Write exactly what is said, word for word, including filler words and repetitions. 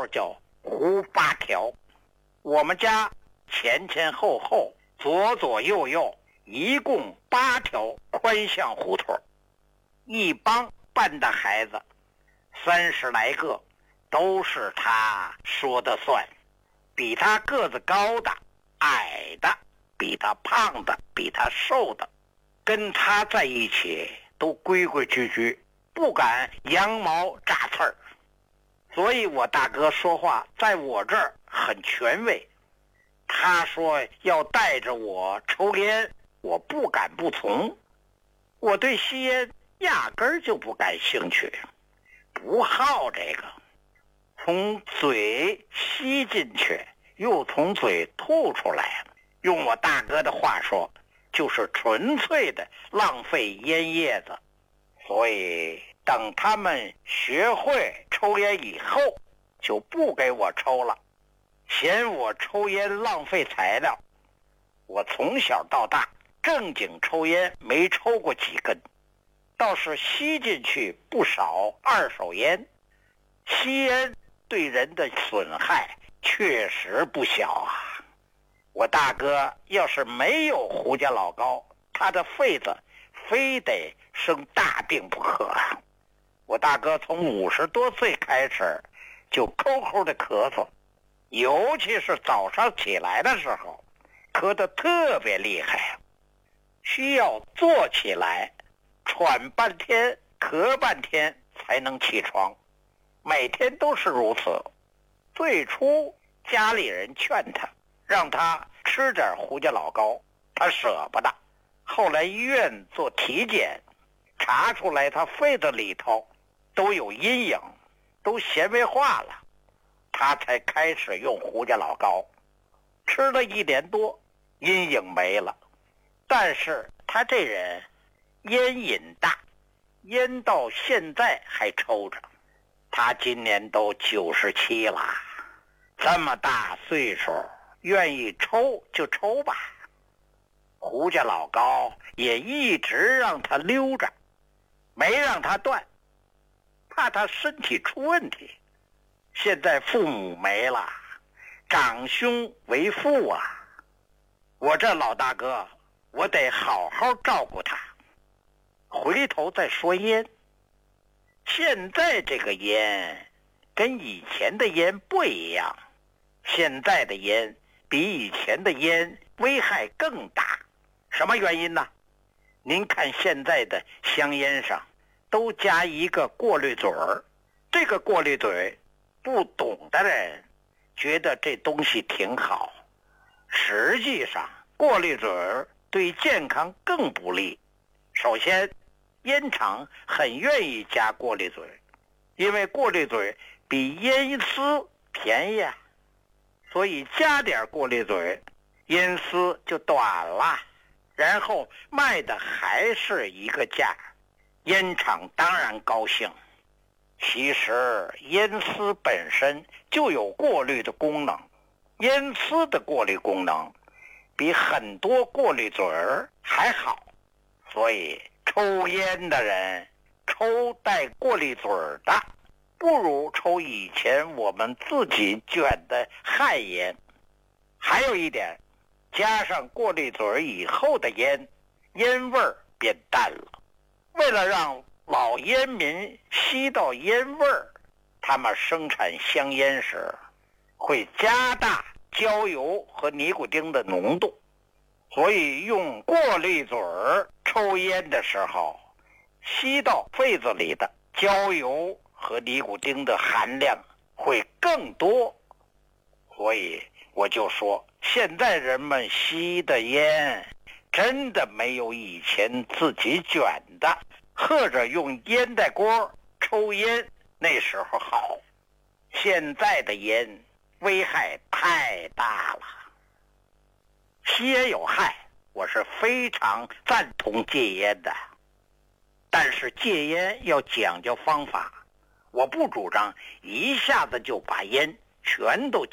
叫胡八条。我们家前前后后左左右右一共八条宽巷胡同，一帮办的孩子三十来个，都是他说的算。比他个子高的、矮的，比他胖的、比他瘦的，跟他在一起都规规矩矩，不敢羊毛炸刺儿。所以我大哥说话在我这儿很权威。他说要带着我抽烟，我不敢不从。我对吸烟压根儿就不感兴趣，不好这个。从嘴吸进去，又从嘴吐出来，用我大哥的话说，就是纯粹的浪费烟叶子。所以等他们学会抽烟以后，就不给我抽了，嫌我抽烟浪费材料。我从小到大正经抽烟没抽过几根，倒是吸进去不少二手烟。吸烟对人的损害确实不小啊！我大哥要是没有胡家老高，他的肺子非得生大病不可啊！我大哥从五十多岁开始就抠抠的咳嗽，尤其是早上起来的时候，咳得特别厉害，需要坐起来喘半天咳半天才能起床，每天都是如此。最初家里人劝他，让他吃点胡家老高，他舍不得。后来医院做体检，查出来他肺子里头都有阴影，都纤维化了，他才开始用胡家老高。吃了一年多，阴影没了。但是他这人烟瘾大，烟到现在还抽着。他今年都九十七了，这么大岁数，愿意抽就抽吧。胡家老高也一直让他溜着，没让他断，怕他身体出问题。现在父母没了，长兄为父啊，我这老大哥，我得好好照顾他。回头再说烟，现在这个烟跟以前的烟不一样，现在的烟比以前的烟危害更大。什么原因呢？您看现在的香烟上都加一个过滤嘴儿，这个过滤嘴不懂的人觉得这东西挺好，实际上过滤嘴儿对健康更不利。首先，烟厂很愿意加过滤嘴，因为过滤嘴比烟丝便宜啊，所以加点过滤嘴，烟丝就短了，然后卖的还是一个价，烟厂当然高兴。其实烟丝本身就有过滤的功能，烟丝的过滤功能比很多过滤嘴儿还好，所以抽烟的人抽带过滤嘴儿的，不如抽以前我们自己卷的旱烟。还有一点，加上过滤嘴儿以后的烟，烟味儿变淡了。为了让老烟民吸到烟味儿，他们生产香烟时会加大焦油和尼古丁的浓度，所以用过滤嘴儿抽烟的时候，吸到肺子里的焦油和尼古丁的含量会更多。所以我就说，现在人们吸的烟真的没有以前自己卷的或者用烟袋锅抽烟那时候好。现在的烟危害太大了，吸烟有害，我是非常赞同戒烟的，但是戒烟要讲究方法，我不主张一下子就把烟全都